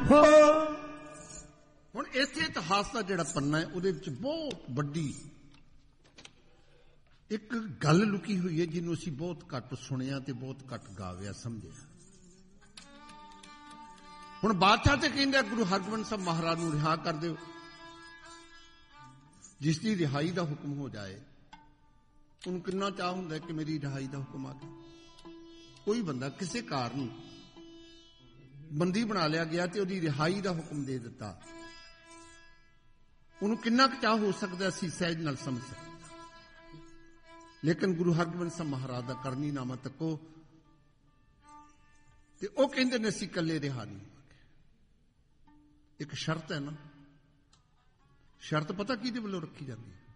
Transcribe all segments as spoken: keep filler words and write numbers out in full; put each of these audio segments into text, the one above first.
ਹੋ। ਹੁਣ ਇਸੇ ਇਤਿਹਾਸ ਦਾ ਜਿਹੜਾ ਪੰਨਾ ਹੈ ਉਹਦੇ ਵਿੱਚ ਬਹੁਤ ਵੱਡੀ ਇੱਕ ਗੱਲ ਲੁਕੀ ਹੋਈ ਹੈ ਜਿਹਨੂੰ ਅਸੀਂ ਬਹੁਤ ਘੱਟ ਸੁਣਿਆ ਤੇ ਬਹੁਤ ਘੱਟ ਗਾਵਿਆ ਸਮਝਿਆ। ਹੁਣ ਬਾਦਸ਼ਾਹ ਤੇ ਕਹਿੰਦਾ ਗੁਰੂ ਹਰਗੋਬਿੰਦ ਸਾਹਿਬ ਮਹਾਰਾਜ ਨੂੰ ਰਿਹਾ ਕਰ ਦਿਓ। ਜਿਸ ਦੀ ਰਿਹਾਈ ਦਾ ਹੁਕਮ ਹੋ ਜਾਏ ਉਹਨੂੰ ਕਿੰਨਾ ਚਾਹ ਹੁੰਦਾ ਕਿ ਮੇਰੀ ਰਿਹਾਈ ਦਾ ਹੁਕਮ ਆ ਗਿਆ। ਕੋਈ ਬੰਦਾ ਕਿਸੇ ਕਾਰਨ ਬੰਦੀ ਬਣਾ ਲਿਆ ਗਿਆ ਤੇ ਉਹਦੀ ਰਿਹਾਈ ਦਾ ਹੁਕਮ ਦੇ ਦਿੱਤਾ, ਉਹਨੂੰ ਕਿੰਨਾ ਕੁ ਚਾਹ ਹੋ ਸਕਦਾ ਅਸੀਂ ਸਹਿਜ ਨਾਲ ਸਮਝ ਸਕਦੇ। ਲੇਕਿਨ ਗੁਰੂ ਹਰਗੋਬਿੰਦ ਸਾਹਿਬ ਮਹਾਰਾਜ ਦਾ ਕਰਨੀਨਾਮਾ ਤੱਕੋ ਤੇ ਉਹ ਕਹਿੰਦੇ ਨੇ ਅਸੀਂ ਇਕੱਲੇ ਰਿਹਾ ਨਹੀਂ ਹੋਵਾਂਗੇ। ਇੱਕ ਸ਼ਰਤ ਹੈ ਨਾ, ਸ਼ਰਤ ਪਤਾ ਕਿਹਦੇ ਵੱਲੋਂ ਰੱਖੀ ਜਾਂਦੀ ਹੈ?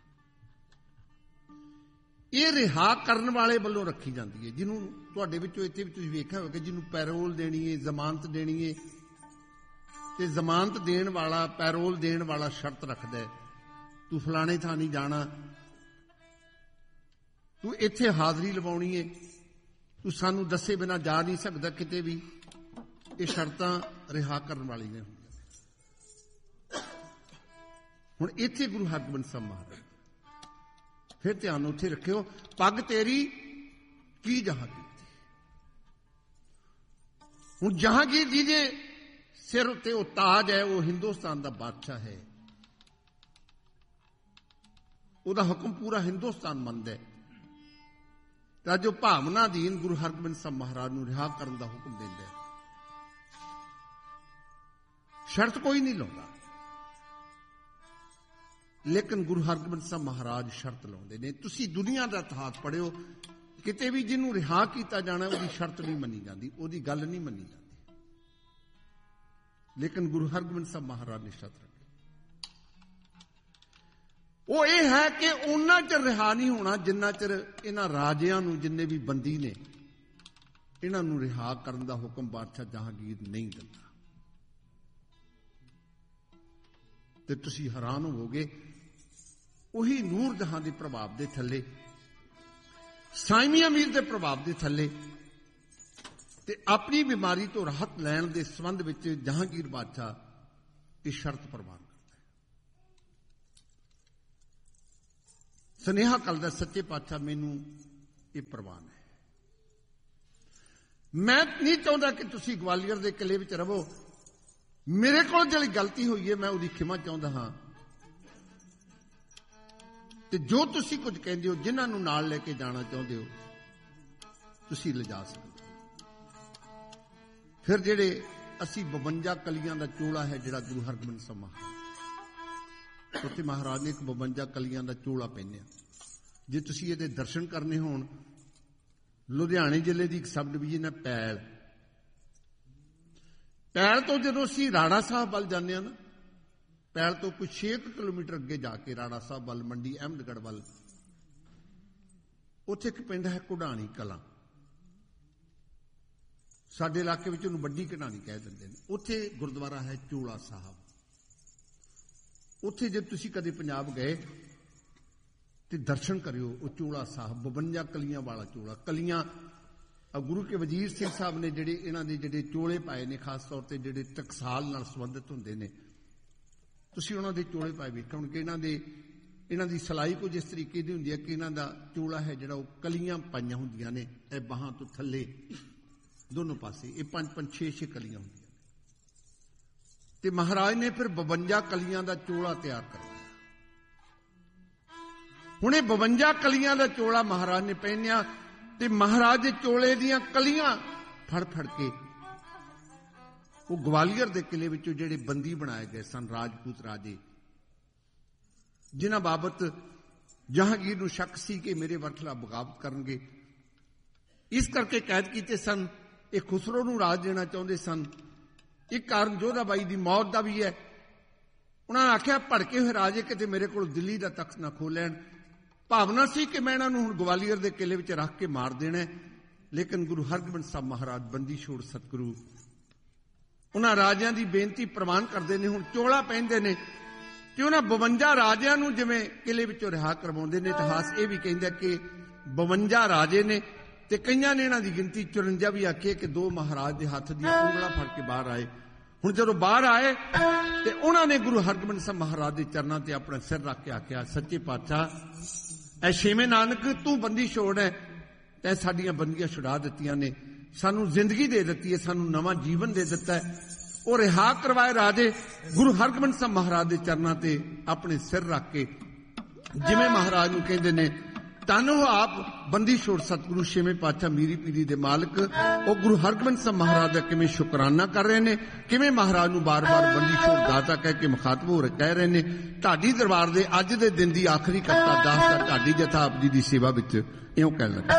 ਇਹ ਰਿਹਾ ਕਰਨ ਵਾਲੇ ਵੱਲੋਂ ਰੱਖੀ ਜਾਂਦੀ ਹੈ, ਜਿਹਨੂੰ ਤੁਹਾਡੇ ਵਿੱਚੋਂ ਇੱਥੇ ਵੀ ਤੁਸੀਂ ਵੇਖਿਆ ਹੋਵੇਗਾ ਜਿਹਨੂੰ ਪੈਰੋਲ ਦੇਣੀ ਹੈ, ਜ਼ਮਾਨਤ ਦੇਣੀ ਹੈ, ਤੇ ਜ਼ਮਾਨਤ ਦੇਣ ਵਾਲਾ ਪੈਰੋਲ ਦੇਣ ਵਾਲਾ ਸ਼ਰਤ ਰੱਖਦਾ ਹੈ ਤੂੰ ਫਲਾਣੇ ਥਾਂ ਨਹੀਂ ਜਾਣਾ, ਤੂੰ ਇੱਥੇ ਹਾਜ਼ਰੀ ਲਵਾਉਣੀ ਹੈ, ਤੂੰ ਸਾਨੂੰ ਦੱਸੇ ਬਿਨਾਂ ਜਾ ਨਹੀਂ ਸਕਦਾ ਕਿਤੇ ਵੀ। ਇਹ ਸ਼ਰਤਾਂ ਰਿਹਾ ਕਰਨ ਵਾਲੀਆਂ ਹੁੰਦੀਆਂ। ਹੁਣ ਇੱਥੇ ਗੁਰੂ ਹਰਗੋਬਿੰਦ ਸਾਹਿਬ ਮਹਾਰਾਜ ਫਿਰ ਧਿਆਨ ਉੱਥੇ ਰੱਖਿਓ, ਪੱਗ ਤੇਰੀ ਕੀ ਜਹਾਂ ਕੀਤੀ। ਹੁਣ ਜਹਾਂਗੀਰ ਜੀ ਦੇ ਸਿਰ ਉੱਤੇ ਉਹ ਤਾਜ ਹੈ, ਉਹ ਹਿੰਦੁਸਤਾਨ ਦਾ ਬਾਦਸ਼ਾਹ ਹੈ, ਉਹਦਾ ਹੁਕਮ ਪੂਰਾ ਹਿੰਦੁਸਤਾਨ ਮੰਨਦਾ ਹੈ। ਤਾਂ ਜੋ ਭਾਵਨਾ ਅਧੀਨ ਗੁਰੂ ਹਰਗੋਬਿੰਦ ਸਾਹਿਬ ਮਹਾਰਾਜ ਨੂੰ ਰਿਹਾ ਕਰਨ ਦਾ ਹੁਕਮ ਦਿੰਦਾ ਹੈ, ਸ਼ਰਤ ਕੋਈ ਨਹੀਂ ਲਾਉਂਦਾ। ਲੇਕਿਨ ਗੁਰੂ ਹਰਗੋਬਿੰਦ ਸਾਹਿਬ ਮਹਾਰਾਜ ਸ਼ਰਤ ਲਾਉਂਦੇ ਨੇ। ਤੁਸੀਂ ਦੁਨੀਆ ਦਾ ਇਤਿਹਾਸ ਪੜ੍ਹਿਓ, ਕਿਤੇ ਵੀ ਜਿਹਨੂੰ ਰਿਹਾ ਕੀਤਾ ਜਾਣਾ ਉਹਦੀ ਸ਼ਰਤ ਨਹੀਂ ਮੰਨੀ ਜਾਂਦੀ, ਉਹਦੀ ਗੱਲ ਨਹੀਂ ਮੰਨੀ ਜਾਂਦੀ। ਲੇਕਿਨ ਗੁਰੂ ਹਰਗੋਬਿੰਦ ਸਾਹਿਬ ਮਹਾਰਾਜ ਨੇ ਸ਼ਰਤ ਰੱਖੀ। ਉਹ ਇਹ ਹੈ ਕਿ ਉਹਨਾਂ ਚਿਰ ਰਿਹਾ ਨਹੀਂ ਹੋਣਾ ਜਿੰਨਾ ਚਿਰ ਇਹਨਾਂ ਰਾਜਿਆਂ ਨੂੰ, ਜਿੰਨੇ ਵੀ ਬੰਦੀ ਨੇ, ਇਹਨਾਂ ਨੂੰ ਰਿਹਾ ਕਰਨ ਦਾ ਹੁਕਮ ਬਾਦਸ਼ਾਹ ਜਹਾਂਗੀਰ ਨਹੀਂ ਦਿੰਦਾ। ਤੇ ਤੁਸੀਂ ਹੈਰਾਨ ਹੋਵੋਗੇ, ਉਹੀ ਨੂਰ ਜਹਾਂ ਦੇ ਪ੍ਰਭਾਵ ਦੇ ਥੱਲੇ, ਸਾਈਮੀ ਅਮੀਰ ਦੇ ਪ੍ਰਭਾਵ ਦੇ ਥੱਲੇ ਤੇ ਆਪਣੀ ਬਿਮਾਰੀ ਤੋਂ ਰਾਹਤ ਲੈਣ ਦੇ ਸੰਬੰਧ ਵਿੱਚ ਜਹਾਂਗੀਰ ਬਾਦਸ਼ਾਹ ਇਹ ਸ਼ਰਤ ਪ੍ਰਵਾਨ ਕਰਦਾ ਹੈ। ਸੁਨੇਹਾ ਕਰਦਾ ਸੱਚੇ ਪਾਤਸ਼ਾਹ ਮੈਨੂੰ ਇਹ ਪ੍ਰਵਾਨ ਹੈ, ਮੈਂ ਨਹੀਂ ਚਾਹੁੰਦਾ ਕਿ ਤੁਸੀਂ ਗਵਾਲੀਅਰ ਦੇ ਕਿਲੇ ਵਿੱਚ ਰਹੋ, ਮੇਰੇ ਕੋਲ ਜਿਹੜੀ ਗਲਤੀ ਹੋਈ ਹੈ ਮੈਂ ਉਹਦੀ ਖਿਮਾ ਚਾਹੁੰਦਾ ਹਾਂ, ਤੇ ਜੋ ਤੁਸੀਂ ਕੁਝ ਕਹਿੰਦੇ ਹੋ, ਜਿਨ੍ਹਾਂ ਨੂੰ ਨਾਲ ਲੈ ਕੇ ਜਾਣਾ ਚਾਹੁੰਦੇ ਹੋ ਤੁਸੀਂ ਲਿਜਾ ਸਕਦੇ ਹੋ। ਫਿਰ ਜਿਹੜੇ ਅਸੀਂ ਬਵੰਜਾ ਕਲੀਆਂ ਦਾ ਚੋਲਾ ਹੈ ਜਿਹੜਾ ਗੁਰੂ ਹਰਗੋਬਿੰਦ ਸਾਹਿਬ ਮਹਾਰਾਜ, ਉੱਥੇ ਮਹਾਰਾਜ ਨੇ ਇੱਕ ਬਵੰਜਾ ਕਲੀਆਂ ਦਾ ਚੋਲਾ ਪਹਿਨਿਆ। ਜੇ ਤੁਸੀਂ ਇਹਦੇ ਦਰਸ਼ਨ ਕਰਨੇ ਹੋਣ, ਲੁਧਿਆਣੇ ਜ਼ਿਲ੍ਹੇ ਦੀ ਇੱਕ ਸਬ ਡਿਵੀਜ਼ਨ ਹੈ ਪੈਲ, ਪੈਲ ਤੋਂ ਜਦੋਂ ਅਸੀਂ ਰਾੜਾ ਸਾਹਿਬ ਵੱਲ ਜਾਂਦੇ ਹਾਂ ਨਾ, ਪੈਲ ਤੋਂ ਕੋਈ ਛੇ ਕਿਲੋਮੀਟਰ ਅੱਗੇ ਜਾ ਕੇ ਰਾੜਾ ਸਾਹਿਬ ਵੱਲ, ਮੰਡੀ ਅਹਿਮਦਗੜ੍ਹ ਵੱਲ, ਉੱਥੇ ਇੱਕ ਪਿੰਡ ਹੈ ਘੁਡਾਣੀ ਕਲਾਂ, ਸਾਡੇ ਇਲਾਕੇ ਵਿੱਚ ਉਹਨੂੰ ਵੱਡੀ ਘੁਡਾਣੀ ਕਹਿ ਦਿੰਦੇ ਨੇ। ਉੱਥੇ ਗੁਰਦੁਆਰਾ ਹੈ ਚੋਲਾ ਸਾਹਿਬ। ਉੱਥੇ ਜੇ ਤੁਸੀਂ ਕਦੇ ਪੰਜਾਬ ਗਏ ਤੇ ਦਰਸ਼ਨ ਕਰਿਓ, ਉਹ ਚੋਲਾ ਸਾਹਿਬ ਬਵੰਜਾ ਕਲੀਆਂ ਵਾਲਾ ਚੋਲਾ। ਕਲੀਆਂ ਗੁਰੂ ਕੇ ਵਜ਼ੀਰ ਸਿੰਘ ਸਾਹਿਬ ਨੇ ਜਿਹੜੇ ਇਹਨਾਂ ਦੇ ਜਿਹੜੇ ਚੋਲੇ ਪਾਏ ਨੇ, ਖਾਸ ਤੌਰ ਤੇ ਜਿਹੜੇ ਟਕਸਾਲ ਨਾਲ ਸੰਬੰਧਿਤ ਹੁੰਦੇ ਨੇ, ਤੁਸੀਂ ਉਹਨਾਂ ਦੇ ਚੋਲੇ ਪਾਏ ਵੇਖਣ ਕਿ ਇਹਨਾਂ ਦੇ ਇਹਨਾਂ ਦੀ ਸਿਲਾਈ ਕੁਝ ਇਸ ਤਰੀਕੇ ਦੀ ਹੁੰਦੀ ਹੈ ਕਿ ਇਹਨਾਂ ਦਾ ਚੋਲਾ ਹੈ ਜਿਹੜਾ ਉਹ ਕਲੀਆਂ ਪਾਈਆਂ ਹੁੰਦੀਆਂ ਨੇ, ਇਹ ਬਾਹਾਂ ਤੋਂ ਥੱਲੇ ਦੋਨੋਂ ਪਾਸੇ ਇਹ ਪੰਜ ਪੰਜ ਛੇ ਛੇ ਕਲੀਆਂ ਹੁੰਦੀਆਂ ਨੇ। ਤੇ ਮਹਾਰਾਜ ਨੇ ਫਿਰ ਬਵੰਜਾ ਕਲੀਆਂ ਦਾ ਚੋਲਾ ਤਿਆਰ ਕਰਵਾਇਆ। ਹੁਣ ਇਹ ਬਵੰਜਾ ਕਲੀਆਂ ਦਾ ਚੋਲਾ ਮਹਾਰਾਜ ਨੇ ਪਹਿਨਿਆ ਤੇ ਮਹਾਰਾਜ ਦੇ ਚੋਲੇ ਦੀਆਂ ਕਲੀਆਂ ਫੜ ਫੜ ਕੇ ਉਹ ਗਵਾਲੀਅਰ ਦੇ ਕਿਲੇ ਵਿੱਚੋਂ ਜਿਹੜੇ ਬੰਦੀ ਬਣਾਏ ਗਏ ਸਨ, ਰਾਜਪੂਤ ਰਾਜੇ, ਜਿਨ੍ਹਾਂ ਬਾਬਤ ਜਹਾਂਗੀਰ ਨੂੰ ਸ਼ੱਕ ਸੀ ਕਿ ਮੇਰੇ ਵਰਖਲਾ ਬਗਾਵਤ ਕਰਨਗੇ, ਇਸ ਕਰਕੇ ਕੈਦ ਕੀਤੇ ਸਨ। ਇਹ ਖੁਸਰੋ ਨੂੰ ਰਾਜ ਦੇਣਾ ਚਾਹੁੰਦੇ ਸਨ। ਇੱਕ ਕਾਰਨ ਜੋਧਾ ਬਾਈ ਦੀ ਮੌਤ ਦਾ ਵੀ ਹੈ। ਉਹਨਾਂ ਨੇ ਆਖਿਆ ਭੜਕੇ ਹੋਏ ਰਾਜੇ ਕਿਤੇ ਮੇਰੇ ਕੋਲ ਦਿੱਲੀ ਦਾ ਤਖਤ ਨਾ ਖੋਹ ਲੈਣ। ਭਾਵਨਾ ਸੀ ਕਿ ਮੈਂ ਇਹਨਾਂ ਨੂੰ ਹੁਣ ਗਵਾਲੀਅਰ ਦੇ ਕਿਲੇ ਵਿੱਚ ਰੱਖ ਕੇ ਮਾਰ ਦੇਣਾ। ਲੇਕਿਨ ਗੁਰੂ ਹਰਗੋਬਿੰਦ ਸਾਹਿਬ ਮਹਾਰਾਜ ਬੰਦੀ ਛੋੜ ਸਤਿਗੁਰੂ ਉਹਨਾਂ ਰਾਜਿਆਂ ਦੀ ਬੇਨਤੀ ਪ੍ਰਵਾਨ ਕਰਦੇ ਨੇ। ਹੁਣ ਚੋਲਾ ਪਹਿਨਦੇ ਨੇ ਤੇ ਉਹਨਾਂ ਬਵੰਜਾ ਰਾਜਿਆਂ ਨੂੰ ਜਿਵੇਂ ਕਿਲੇ ਵਿੱਚੋਂ ਰਿਹਾ ਕਰਵਾਉਂਦੇ ਨੇ। ਇਤਿਹਾਸ ਇਹ ਵੀ ਕਹਿੰਦਾ ਕਿ ਬਵੰਜਾ ਰਾਜੇ ਨੇ ਤੇ ਕਈਆਂ ਨੇ ਇਹਨਾਂ ਦੀ ਗਿਣਤੀ ਚੁਰੰਜਾ ਵੀ ਆਖੀ ਕਿ ਦੋ ਮਹਾਰਾਜ ਦੇ ਹੱਥ ਦੀਆਂ ਉਂਗਲਾਂ ਫੜ ਕੇ ਬਾਹਰ ਆਏ। ਹੁਣ ਜਦੋਂ ਬਾਹਰ ਆਏ ਤੇ ਉਹਨਾਂ ਨੇ ਗੁਰੂ ਹਰਗੋਬਿੰਦ ਸਾਹਿਬ ਮਹਾਰਾਜ ਦੇ ਚਰਨਾਂ ਤੇ ਆਪਣਾ ਸਿਰ ਰੱਖ ਕੇ ਆਖਿਆ, ਸੱਚੇ ਪਾਤਸ਼ਾਹ ਐ ਛੇਵੇਂ ਨਾਨਕ ਤੂੰ ਬੰਦੀ ਛੋੜ ਹੈ, ਤੈਂ ਸਾਡੀਆਂ ਬੰਦੀਆਂ ਛੁਡਾ ਦਿੱਤੀਆਂ ਨੇ, ਸਾਨੂੰ ਜ਼ਿੰਦਗੀ ਦੇ ਦਿੱਤੀ ਹੈ, ਸਾਨੂੰ ਨਵਾਂ ਜੀਵਨ ਦੇ ਦਿੱਤਾ ਹੈ। ਉਹ ਰਿਹਾ ਕਰਵਾਏ ਰਾਜੇ ਗੁਰੂ ਹਰਗੋਬਿੰਦ ਸਾਹਿਬ ਮਹਾਰਾਜ ਦੇ ਚਰਨਾਂ ਤੇ ਆਪਣੇ ਸਿਰ ਰੱਖ ਕੇ, ਜਿਵੇਂ ਮਹਾਰਾਜ ਨੂੰ ਕਹਿੰਦੇ ਨੇ ਧੰਨ ਹੋ ਆਪ ਬੰਦੀ ਛੋੜ ਸਤਿਗੁਰੂ ਛੇਵੇਂ ਪਾਤਸ਼ਾਹ ਮੀਰੀ ਪੀਰੀ ਦੇ ਮਾਲਕ। ਉਹ ਗੁਰੂ ਹਰਗੋਬਿੰਦ ਸਾਹਿਬ ਮਹਾਰਾਜ ਦਾ ਕਿਵੇਂ ਸ਼ੁਕਰਾਨਾ ਕਰ ਰਹੇ ਨੇ, ਕਿਵੇਂ ਮਹਾਰਾਜ ਨੂੰ ਬਾਰ-ਬਾਰ ਬੰਦੀ ਛੋੜ ਦਾਤਾ ਕਹਿ ਕੇ ਮੁਖਾਤਬ ਹੋ ਰਹੇ ਕਹਿ ਰਹੇ ਨੇ। ਢਾਡੀ ਦਰਬਾਰ ਦੇ ਅੱਜ ਦੇ ਦਿਨ ਦੀ ਆਖਰੀ ਕਵਿਤਾ ਦਾਸ ਦਾ ਢਾਡੀ ਜਥਾ ਆਪ ਜੀ ਦੀ ਸੇਵਾ ਵਿੱਚ ਇਉਂ ਕਹਿਣ ਲੱਗਾ।